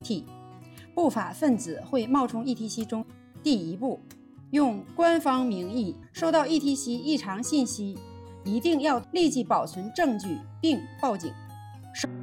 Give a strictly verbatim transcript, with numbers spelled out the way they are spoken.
T。不法分子会冒充 E T C 中。第一步，用官方名义收到 E T C 异常信息，一定要立即保存证据并报警。